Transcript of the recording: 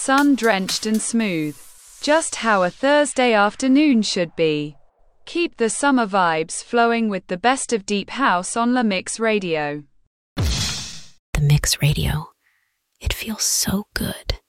sun-drenched and smooth. Just how a Thursday afternoon should be. Keep the summer vibes flowing with the best of Deep House on La Mix Radio. The Mix Radio. It feels so good.